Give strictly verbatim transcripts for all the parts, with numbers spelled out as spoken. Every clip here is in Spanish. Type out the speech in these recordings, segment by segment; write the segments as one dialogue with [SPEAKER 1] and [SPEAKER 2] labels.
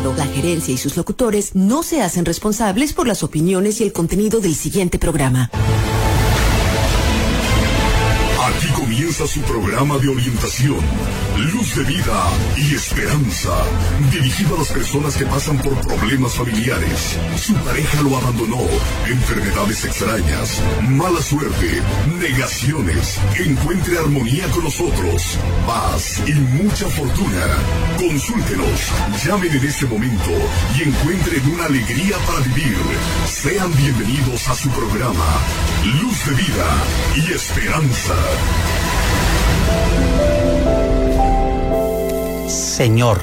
[SPEAKER 1] presentado. La gerencia y sus locutores no se hacen responsables por las opiniones y el contenido del siguiente programa.
[SPEAKER 2] Aquí comienza su programa de orientación, Luz de Vida y Esperanza, dirigido a las personas que pasan por problemas familiares. Su pareja lo abandonó, enfermedades extrañas, mala suerte, negaciones. Encuentre armonía con nosotros, paz y mucha fortuna. Consúltenos, llamen en este momento y encuentren una alegría para vivir. Sean bienvenidos a su programa, Luz de Vida y Esperanza.
[SPEAKER 3] Señor,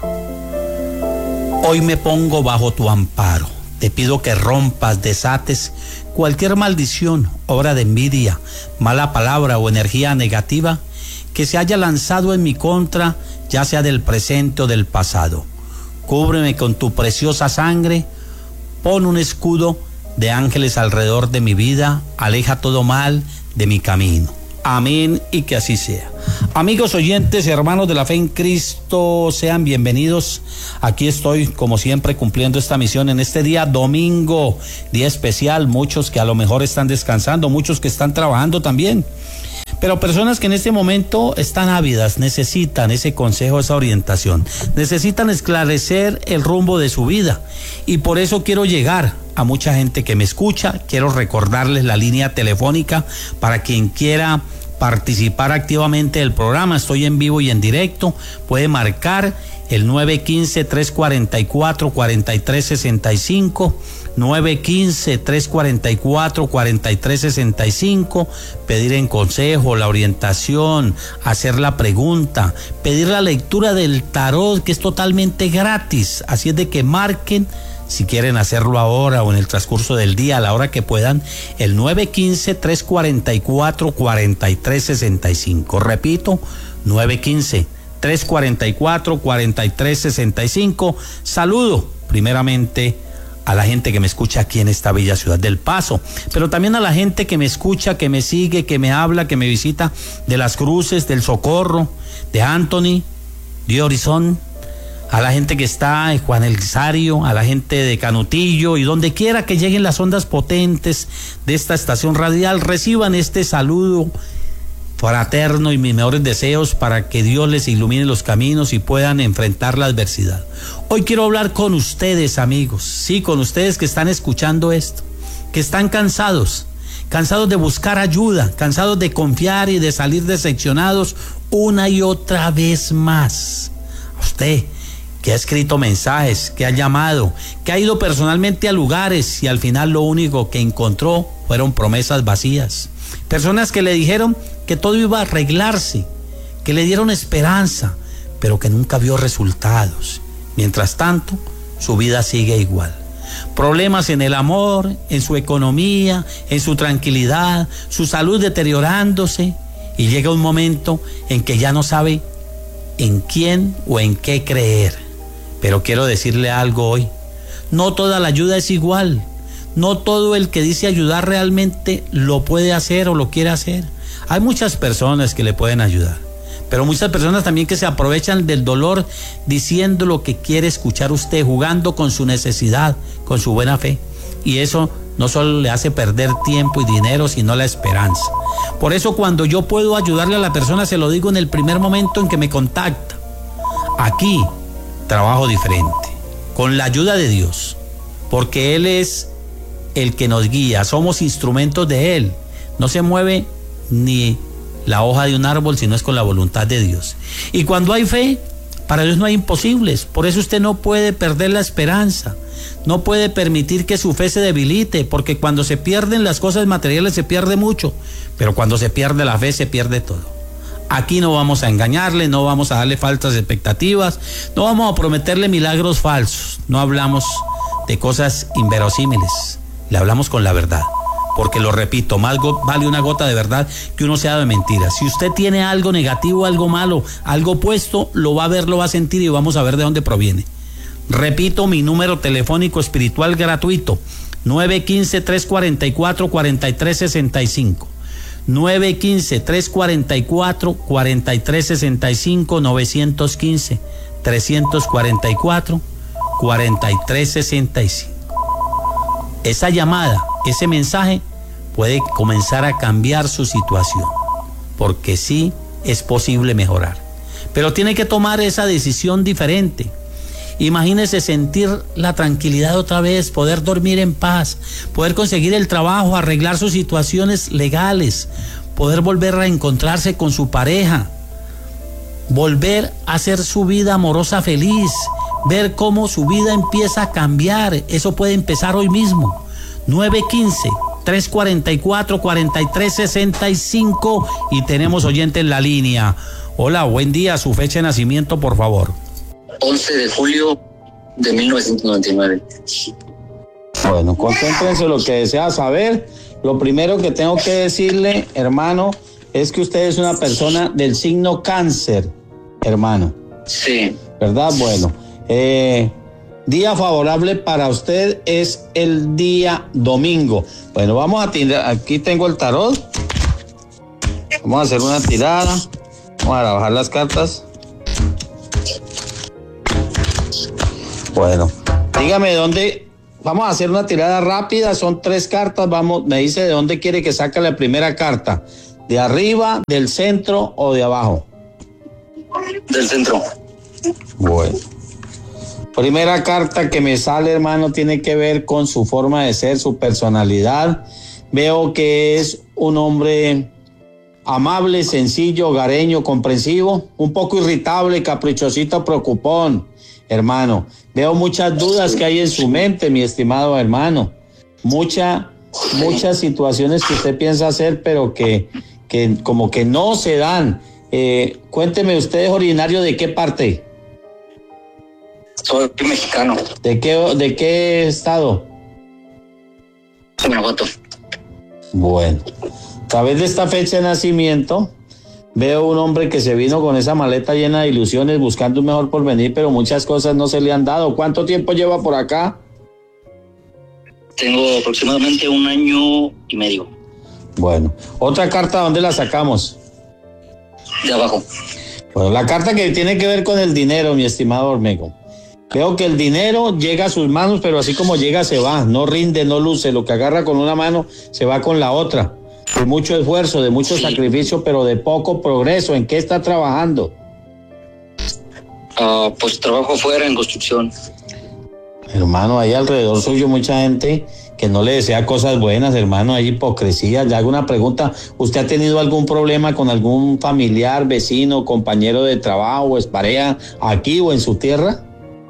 [SPEAKER 3] hoy me pongo bajo tu amparo. Te pido que rompas, desates cualquier maldición, obra de envidia, mala palabra o energía negativa que se haya lanzado en mi contra, ya sea del presente o del pasado. Cúbreme con tu preciosa sangre, pon un escudo de ángeles alrededor de mi vida, aleja todo mal de mi camino. Amén, y que así sea. Amigos oyentes, hermanos de la fe en Cristo, sean bienvenidos. Aquí estoy, como siempre, cumpliendo esta misión en este día domingo, día especial. Muchos que a lo mejor están descansando, muchos que están trabajando también. Pero personas que en este momento están ávidas, necesitan ese consejo, esa orientación, necesitan esclarecer el rumbo de su vida. Y por eso quiero llegar a mucha gente que me escucha. Quiero recordarles la línea telefónica para quien quiera participar activamente del programa. Estoy en vivo y en directo. Puede marcar el nueve uno cinco, tres cuatro cuatro, cuatro tres seis cinco, nueve uno cinco, tres cuatro cuatro, cuatro tres seis cinco, pedir en consejo, la orientación, hacer la pregunta, pedir la lectura del tarot, que es totalmente gratis. Así es de que marquen, si quieren hacerlo ahora o en el transcurso del día, a la hora que puedan, el nueve uno cinco, tres cuatro cuatro, cuatro tres seis cinco. Repito, nueve uno cinco, tres cuatro cuatro, cuatro tres seis cinco. Saludo primeramente a la gente que me escucha aquí en esta bella ciudad del Paso, pero también a la gente que me escucha, que me sigue, que me habla, que me visita de Las Cruces, del Socorro, de Anthony, de Horizon, a la gente que está en Juan Elizario, a la gente de Canutillo, y donde quiera que lleguen las ondas potentes de esta estación radial, reciban este saludo fraterno y mis mejores deseos para que Dios les ilumine los caminos y puedan enfrentar la adversidad. Hoy quiero hablar con ustedes, amigos, sí, con ustedes que están escuchando esto, que están cansados, cansados de buscar ayuda, cansados de confiar y de salir decepcionados una y otra vez más. A usted que ha escrito mensajes, que ha llamado, que ha ido personalmente a lugares y al final lo único que encontró fueron promesas vacías. Personas que le dijeron que todo iba a arreglarse, que le dieron esperanza, pero que nunca vio resultados. Mientras tanto, su vida sigue igual. Problemas en el amor, en su economía, en su tranquilidad, su salud deteriorándose, y llega un momento en que ya no sabe en quién o en qué creer. Pero quiero decirle algo hoy: no toda la ayuda es igual. No todo el que dice ayudar realmente lo puede hacer o lo quiere hacer. Hay muchas personas que le pueden ayudar, pero muchas personas también que se aprovechan del dolor diciendo lo que quiere escuchar usted, jugando con su necesidad, con su buena fe. Y eso no solo le hace perder tiempo y dinero, sino la esperanza. Por eso, cuando yo puedo ayudarle a la persona, se lo digo en el primer momento en que me contacta. Aquí trabajo diferente, con la ayuda de Dios, porque Él es el que nos guía, somos instrumentos de Él. No se mueve ni la hoja de un árbol si no es con la voluntad de Dios. Y cuando hay fe, para Dios no hay imposibles. Por eso usted no puede perder la esperanza, no puede permitir que su fe se debilite, porque cuando se pierden las cosas materiales se pierde mucho, pero cuando se pierde la fe se pierde todo. Aquí no vamos a engañarle, no vamos a darle falsas expectativas, no vamos a prometerle milagros falsos, no hablamos de cosas inverosímiles, le hablamos con la verdad. Porque lo repito, más go- vale una gota de verdad que uno sea de mentira. Si usted tiene algo negativo, algo malo, algo opuesto, lo va a ver, lo va a sentir y vamos a ver de dónde proviene. Repito, mi número telefónico espiritual gratuito, nueve uno cinco, tres cuatro cuatro, cuatro tres seis cinco. nueve uno cinco, tres cuatro cuatro, cuatro tres seis cinco, nueve uno cinco, tres cuatro cuatro, cuarenta y tres sesenta y cinco. Esa llamada, ese mensaje puede comenzar a cambiar su situación, porque sí es posible mejorar. Pero tiene que tomar esa decisión diferente. Imagínese sentir la tranquilidad otra vez, poder dormir en paz, poder conseguir el trabajo, arreglar sus situaciones legales, poder volver a encontrarse con su pareja, volver a hacer su vida amorosa feliz, ver cómo su vida empieza a cambiar. Eso puede empezar hoy mismo. nueve uno cinco, tres cuatro cuatro, cuatro tres seis cinco y tenemos oyente en la línea. Hola, buen día, su fecha de nacimiento, por favor.
[SPEAKER 4] once de julio de mil novecientos noventa y nueve.
[SPEAKER 3] Bueno, concéntrense en lo que desea saber. Lo primero que tengo que decirle, hermano, es que usted es una persona del signo Cáncer, hermano.
[SPEAKER 4] Sí.
[SPEAKER 3] ¿Verdad? Bueno, eh, día favorable para usted es el día domingo. Bueno, vamos a tirar, aquí tengo el tarot. Vamos a hacer una tirada. Vamos a bajar las cartas. Bueno, dígame dónde. Vamos a hacer una tirada rápida, son tres cartas. Vamos, me dice de dónde quiere que saque la primera carta. ¿De arriba, del centro o de abajo?
[SPEAKER 4] Del centro.
[SPEAKER 3] Bueno. Primera carta que me sale, hermano, tiene que ver con su forma de ser, su personalidad. Veo que es un hombre amable, sencillo, hogareño, comprensivo, un poco irritable, caprichosito, preocupón, hermano. Veo muchas dudas que hay en su mente, mi estimado hermano. Mucha, muchas situaciones que usted piensa hacer, pero que, que como que no se dan. Eh, cuénteme, ¿usted es originario de qué parte?
[SPEAKER 4] Soy mexicano.
[SPEAKER 3] ¿De qué, de qué estado?
[SPEAKER 4] Guanajuato.
[SPEAKER 3] Bueno, a través de esta fecha de nacimiento, veo un hombre que se vino con esa maleta llena de ilusiones buscando un mejor porvenir, pero muchas cosas no se le han dado. ¿Cuánto tiempo lleva por acá?
[SPEAKER 4] Tengo aproximadamente un año y medio.
[SPEAKER 3] Bueno, otra carta, ¿dónde la sacamos?
[SPEAKER 4] De abajo.
[SPEAKER 3] Bueno, la carta que tiene que ver con el dinero, mi estimado Ormego. Veo que el dinero llega a sus manos, pero así como llega se va, no rinde, no luce. Lo que agarra con una mano se va con la otra. De mucho esfuerzo, de mucho sí. sacrificio, pero de poco progreso. ¿En qué está trabajando?
[SPEAKER 4] Uh, pues trabajo fuera en construcción.
[SPEAKER 3] Hermano, hay alrededor suyo mucha gente que no le desea cosas buenas, hermano. Hay hipocresía. Le hago una pregunta. ¿Usted ha tenido algún problema con algún familiar, vecino, compañero de trabajo, expareja, aquí o en su tierra?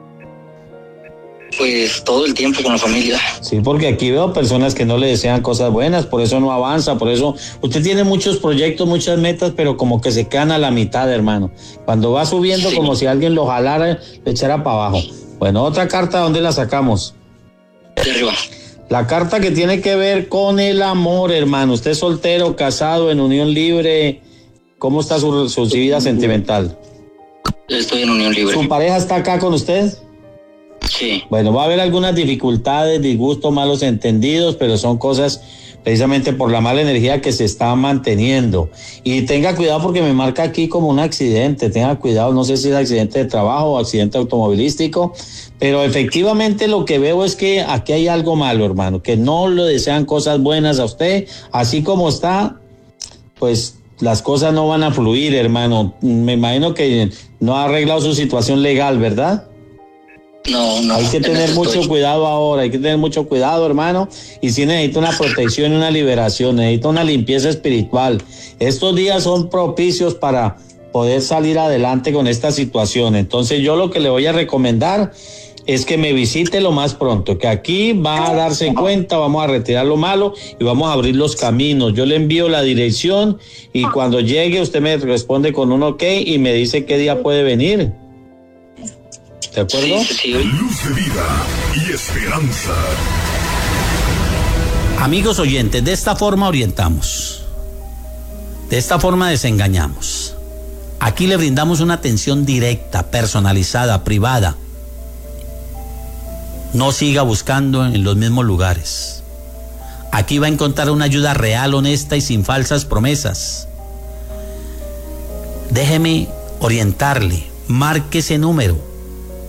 [SPEAKER 4] Pues todo el tiempo con la familia.
[SPEAKER 3] Sí, porque aquí veo personas que no le desean cosas buenas, por eso no avanza, por eso usted tiene muchos proyectos, muchas metas, pero como que se quedan a la mitad, hermano. Cuando va subiendo, sí. como si alguien lo jalara, le echara para abajo. Bueno, otra carta, ¿dónde la sacamos?
[SPEAKER 4] De arriba.
[SPEAKER 3] La carta que tiene que ver con el amor, hermano. ¿Usted es soltero, casado, en unión libre? ¿Cómo está su, su vida sentimental?
[SPEAKER 4] Estoy en unión libre.
[SPEAKER 3] ¿Su pareja está acá con usted?
[SPEAKER 4] Sí.
[SPEAKER 3] Bueno, va a haber algunas dificultades, disgustos, malos entendidos, pero son cosas precisamente por la mala energía que se está manteniendo. Y tenga cuidado porque me marca aquí como un accidente, tenga cuidado, no sé si es accidente de trabajo o accidente automovilístico, pero efectivamente lo que veo es que aquí hay algo malo, hermano, que no le desean cosas buenas a usted, así como está, pues las cosas no van a fluir, hermano. Me imagino que no ha arreglado su situación legal, ¿verdad?
[SPEAKER 4] No, no.
[SPEAKER 3] Hay que tener mucho cuidado ahora, hay que tener mucho cuidado, hermano, y sí necesita una protección y una liberación, necesita una limpieza espiritual. Estos días son propicios para poder salir adelante con esta situación. Entonces yo lo que le voy a recomendar es que me visite lo más pronto, que aquí va a darse cuenta, vamos a retirar lo malo y vamos a abrir los caminos. Yo le envío la dirección y cuando llegue usted me responde con un ok y me dice qué día puede venir. ¿De acuerdo?
[SPEAKER 4] Sí, sí.
[SPEAKER 2] Luz de vida y esperanza.
[SPEAKER 3] Amigos oyentes, de esta forma orientamos. De esta forma desengañamos. Aquí le brindamos una atención directa, personalizada, privada. No siga buscando en los mismos lugares. Aquí va a encontrar una ayuda real, honesta y sin falsas promesas. Déjeme orientarle. Marque ese número.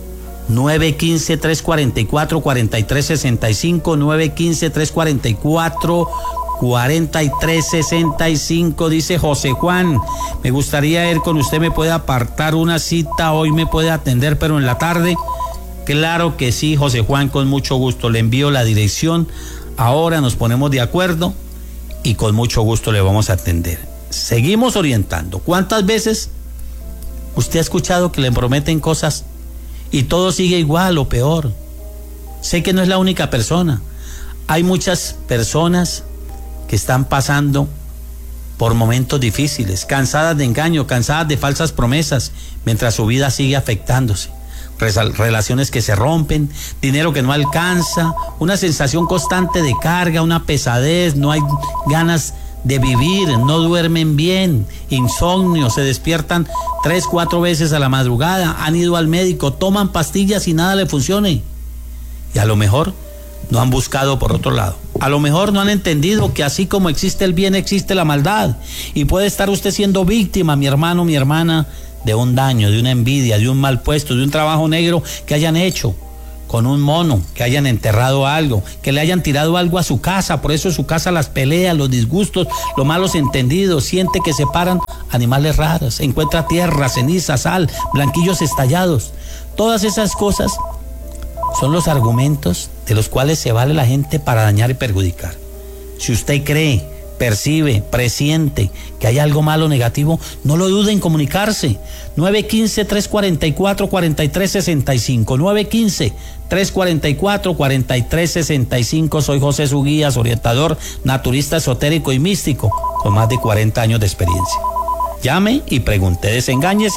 [SPEAKER 3] nueve uno cinco, tres cuatro cuatro, cuatro tres seis cinco, nueve uno cinco, tres cuatro cuatro, cuatro tres seis cinco. Dice José Juan, me gustaría ir con usted, ¿me puede apartar una cita? Hoy me puede atender, pero en la tarde. Claro que sí, José Juan, con mucho gusto. Le envío la dirección. Ahora nos ponemos de acuerdo y con mucho gusto le vamos a atender. Seguimos orientando. ¿Cuántas veces usted ha escuchado que le prometen cosas y todo sigue igual o peor? Sé que no es la única persona. Hay muchas personas que están pasando por momentos difíciles, cansadas de engaño, cansadas de falsas promesas, mientras su vida sigue afectándose. Relaciones que se rompen, dinero que no alcanza, una sensación constante de carga, una pesadez, no hay ganas de vivir, no duermen bien, insomnio, se despiertan tres, cuatro veces a la madrugada, han ido al médico, toman pastillas y nada le funcione. Y a lo mejor no han buscado por otro lado. A lo mejor no han entendido que así como existe el bien, existe la maldad. Y puede estar usted siendo víctima, mi hermano, mi hermana, de un daño, de una envidia, de un mal puesto, de un trabajo negro que hayan hecho con un mono, que hayan enterrado algo, que le hayan tirado algo a su casa. Por eso su casa, las peleas, los disgustos, los malos entendidos, siente que se paran animales raros, encuentra tierra, ceniza, sal, blanquillos estallados. Todas esas cosas son los argumentos de los cuales se vale la gente para dañar y perjudicar. Si usted cree, percibe, presiente que hay algo malo, negativo, no lo dude en comunicarse. nueve uno cinco, tres cuatro cuatro, cuatro tres seis cinco, nueve uno cinco, tres cuatro cuatro, cuatro tres seis cinco. Soy José Su Guías, orientador, naturista esotérico y místico, con más de cuarenta años de experiencia. Llame y pregunte, desengáñese.